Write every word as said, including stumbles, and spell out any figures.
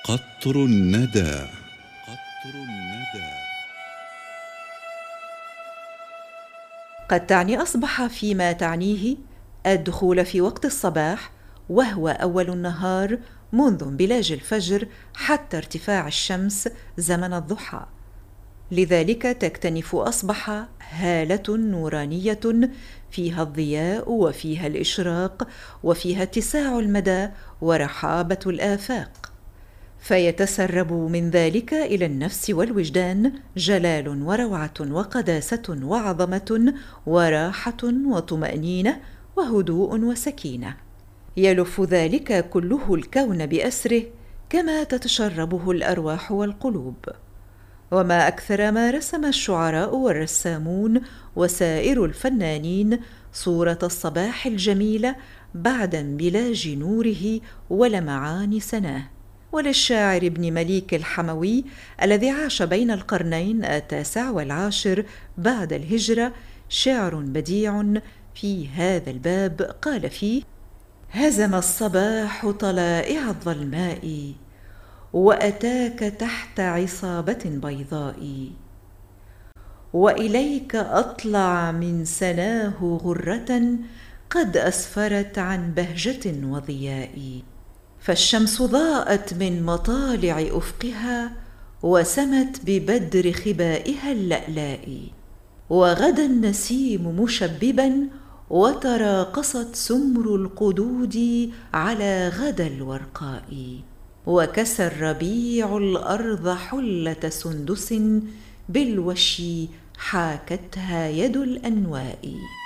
قطر الندى. قطر الندى. قد تعني أصبح فيما تعنيه الدخول في وقت الصباح، وهو أول النهار منذ انبلاج الفجر حتى ارتفاع الشمس زمن الضحى. لذلك تكتنف أصبح هالة نورانية فيها الضياء وفيها الإشراق وفيها اتساع المدى ورحابة الآفاق، فيتسرب من ذلك إلى النفس والوجدان جلال وروعة وقداسة وعظمة وراحة وطمأنينة وهدوء وسكينة، يلف ذلك كله الكون بأسره كما تتشربه الأرواح والقلوب. وما أكثر ما رسم الشعراء والرسامون وسائر الفنانين صورة الصباح الجميلة بعد انبلاج نوره ولمعان سناه. وللشاعر ابن مليك الحموي الذي عاش بين القرنين التاسع والعاشر بعد الهجرة شعر بديع في هذا الباب، قال فيه: هزم الصباح طلائع الظلماء وأتاك تحت عصابة بيضاء، وإليك أطلع من سناه غرة قد أسفرت عن بهجة وضياء، فالشمس ضاءت من مطالع أفقها وسمت ببدر خبائها اللألاء، وغدا النسيم مشببا وتراقصت سمر القدود على غدا الورقاء، وكسى الربيع الأرض حلة سندس بالوشي حاكتها يد الأنواء.